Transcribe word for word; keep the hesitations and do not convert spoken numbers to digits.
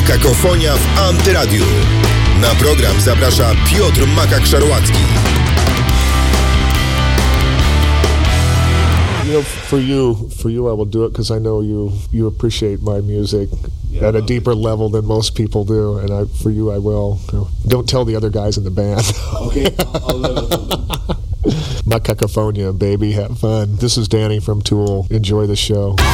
Kakofonia w Antyradiu. Na program zaprasza Piotr Makak-Szarłacki. You know, for you, for you, I will do it because I know you you appreciate my music yeah, at a deeper level than most people do, and I, for you, I will. Don't tell the other guys in the band. Okay, I'll let them. My Cacofonia, baby, have fun. This is Danny from Tool. Enjoy the show.